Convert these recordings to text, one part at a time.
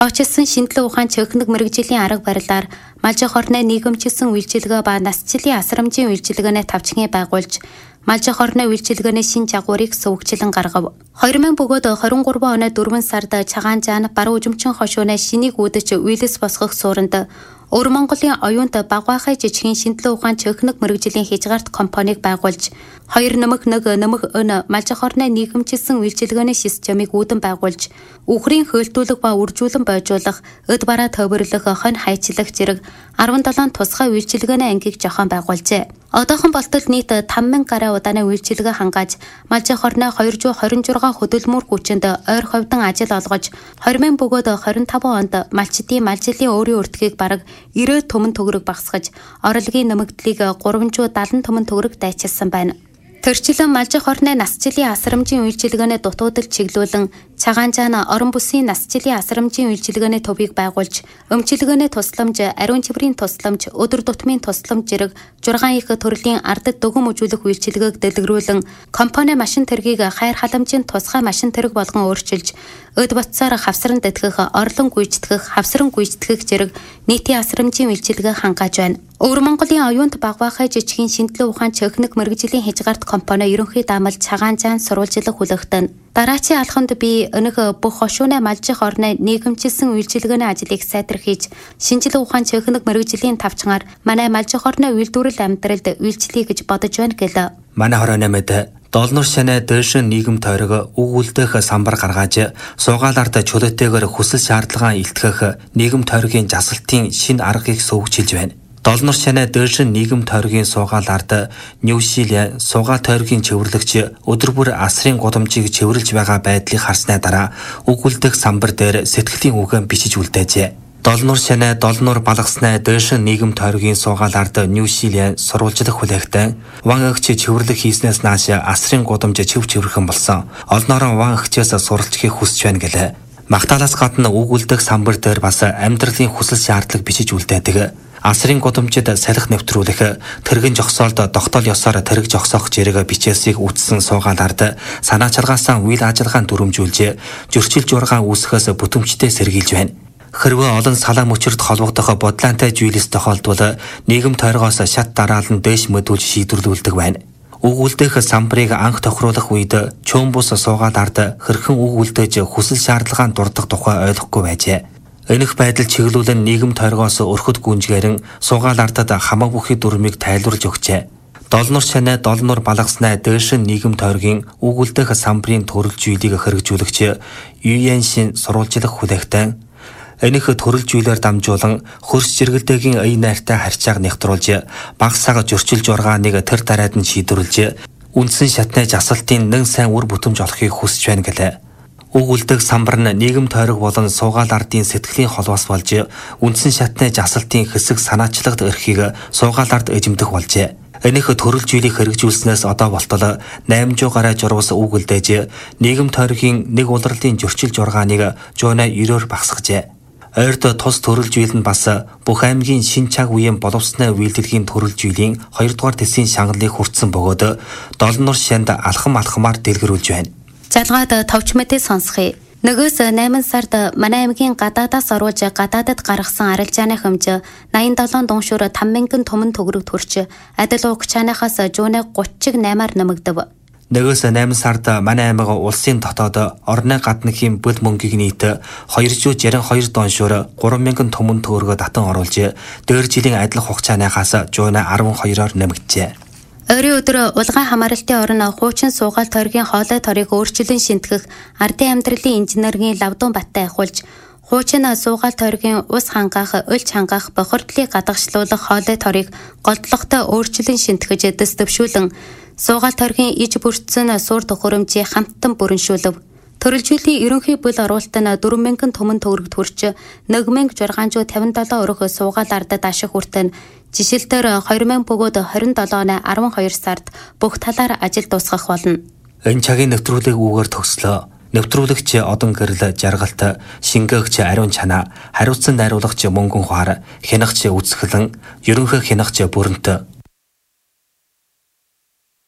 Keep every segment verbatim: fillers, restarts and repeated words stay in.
Очилсан шинжилгээ ухаан техник мэрэгжлийн арга барилаар малжих орны нийгэмчилсэн үйлчилгээ ба насжилтын асрамжийн үйлчилгээний тавчгийн байгуулж малжих орны үйлчилгээний шин жагуурыг сувгчлан гаргав. хоёр мянга бөгөөд хорин гурван оны дөрвөн сард Чагаан жаан баруун үжимчин хошууны шинийг үүдэж үйлс босгох сууранд Өвөр Монголын оюунт багваахай жижигхэн шинжилгээ ухаан техник мэрэгжлийн хязгаарт компаниг байгуулж хоёр нэмэх нэг нэмэх өн малжих орны нийгэмчилсэн үйлчилгээний системийг үүдэн байгуулж үхрийн хөөлтүүлэг ба үржүүлэн бойжуулах, өд бараа төвөрлөх, хонь хайчлах зэрэг арван долоон тусгай үйлчилгээний ангийг жохон байгуулжээ. Одоохон болтол нийт таван мянга гаруй удааны үйлчилгээ хангааж малжих орны двести двадцать шесть хөдөлмөр хүчинд ойр ховдон ажил олгож хоёр мянга бөгөөд двадцать пять онд малчдын малжилын өөрийн өртгийг бараг девяносто түмэн төгрөг багасгаж орлогын нэмэгдлийг три hundred seventy түмэн төгрөг дайчилсан байна. Төрчлөн малжих орны насжилын асрамжийн үйлчилгээний дутуудал чиглүүлэн Чагаан жаан орон бүсийн насжилын асрамжийн үйлчилгээний төвийг байгуулж өмчилгээний тусламж, ариун чиврийн тусламж, өдөр тутмын тусламж зэрэг зургаан их төрлийн ардад дүгэн үзүүлэх үйлчилгээг дэлгэрүүлэн компани машин тэргийг хайр халамжийн тусгай машин тэрэг болгон өөрчилж өд ботсоор хавсран дэтгэх, орлон гүйцэтгэх, хавсран гүйцэтгэх зэрэг нийтийн асрамжийн үйлчилгээ хангааж байна. Өвөр Монголын оюунт багваахай жижигхэн шинжилгээ ухаан техник мэрэгжлийн хязгаарт компани ерөнхий даамал Чагаан жаан сурвалжлах хүлэгтэн дараачийн алхамд би өнөг бүх хошууны малжих орны нийгэмчилсэн үйлчилгээний ажлыг сайдэрхийж шинжилгээ ухаан техник мэрэгжлийн тавчгаар манай малжих орны үйлдвэрлэл амьдралд үйлчлэе гэж бодож байна гэлээ. Манай хорооны мэд Долнор шанаа дэшин нийгэм тойрог үг үлдэх самбар гаргааж суугаалаард чөлөөтэйгээр хүсэл шаардлагаа илтгэх нийгэм тойргийн жасалтын шинэ аргыг сувгчилж байна. Долнор шанаа дэшин нийгэм тойргийн суугаалаард Нью-Зеланд суугаал тойргийн цэвэрлэгч өдөр бүр асрын гудамжийг цэвэрлж байгаа байдлыг харснаа дараа үг үлдэх самбар дээр сэтгэлийн үгэн бичиж үлдээжээ. Долнор шанаа долнор балгаснаа дэшин нийгэм тойргийн суугаалаард Нью-Зеланд сурвалжлах хүлээгтэн ван агч цэвэрлэх хийснээс нааш асрын гудамж цэв цэвэрхэн болсон. Олноороо ван агчаас суралцахыг хүсэж байна гэлээ. Магтаалаас гадна үг үлдэх самбар дээр бас амьдралын хүсэл шаардлага бичиж үлдээдэг. Асрын гудамжид салхи нэвтрүүлэх, тэрэгэн жогсоолд тогтоол ёсоор тэрэг жогсоох зэрэг бичээсийг үтсэн суугаалаард санаа чаргаасаа үйл ажиллагаанд дүрмжүүлж, зөрчил жургаан үүсгэхээс бүтэмжтэй сэргийлж байна. Хэрвээ олон салаа мөчөрд холбогдох бодлоонтой зүйлс тохиолдвол нийгэм тойрогоос шат дараалан дээш мэдүүлж шийдвэрлүүлдэг байна. Үг үлдэх самбарыг анх тохируулах үед чөөн бус суугаалаард хэрхэн үг үлдээж хүсэл шаардлагаанд дурдах тухай ойлгохгүй байжээ. Энэх байдал чиглүүлэн нийгэм тойрогоос өрхөд гүнжгээрэн суугаалаартад хамаа бүхий дүрмийг тайлбарлаж өгчээ. Долнор шанаа долнор балгаснаа дэшин нийгэм тойргийн үг үлдэх самбарын төрөлжүүлийг хэрэгжүүлэгч ю эн шин сурвалжлах хүлээгтэн энэх төрөлжүүлээр дамжуулан хөрс жиргэлдэгийн ая найртай харьцааг нэгтруулж багсаага зөрчил жургааныг тэр дараад нь шийдвэрлэж үндсэн шатны жасалтын нэн сайн үр бүтэмж олохыг хүсэж байна гэлээ. Үг үлдэх самбар нь нийгэм тойрог болон суугаал ардын сэтгэлийн холбоос болж үндсэн шатны жасалтын хэсэг санаачлагд эрхийг суугаал ард эзэмдэх болжээ. Энэх төрөлжүүлийг хэрэгжүүлснээс одоо болтол восемьсот гаруй журвас үг үлдээж нийгэм тойргийн нэг улирлын зөрчил жургааныг девяностоор багасгажээ. Ойрд тус төрөлжүүл нь бас бүх аймгийн шин чаг үеийн боловсны үйлдвэрлэлийн төрөлжүүлийн хоёрдугаар төсвийн шангалыг хүртсэн бөгөөд долнор шанд алхам алхамаар дэлгэрүүлж байна. Залгаад товч мэдээ сонсхий. Нөгөөс найман сард манай аймгийн гадаадаас оруулж гадаадад гаргасан арилжааны хэмжээ восемьдесят seven дуншуур five мянган түмэн төгрөг төрч адил угчааныхаас жуунэ thirty eight-аар нэмэгдэв. Нөгөөс найман сард манай аймаг улсын дотоод орны гадныхийн бүл мөнгийг нийт two hundred sixty-two дуншуур three мянган түмэн төгрөгөөр татан оруулж дээр жилийн адил хугацааныхаас жуунэ twelve-оор нэмэгджээ. Ойрын өдөр улгаан хамааралтын орон хуучин суугаал тойргийн хоолой торыг өөрчлөн шинтгэх ардын амьдралын инженерийн Лавдун Баттай ахуулж хуучин суугаал тойргийн ус хангаах, өлж хангаах, бохирдлыг гадагшлуулах хоолой торыг голдлоготой өөрчлөн шинтгэж дэс төвшүүлэн суугаал тойргийн иж бүрдсэн суур төхөөрөмжийг хамттан бүрэншүүлв. Төрөлжүүлийн ерөнхий бүл оруулалт нь four мянган түмэн төгрөг төрч one thousand six hundred fifty-seven өрх суугаал ардад ашиг хүртэн жишээлбэл two thousand бөгөөд twenty-seven оны twelve сард бүх талаар ажил дуусгах болно. Энэ цагийн нэвтрүүлэг үгээр төгслөө. Нэвтрүүлэгч одон гэрэл жаргалт, шингээгч ариун чанаа, хариуцсан найруулагч мөнгөн ухаар, хянагч үзэсгэлэн, ерөнхий хянагч бүрэнт.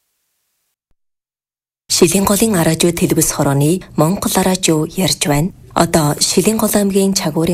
Шилэн голын радио телевиз хорооны Монгол радио ярьж байна. Одоо Шилэн гол аймгийн Чагуурын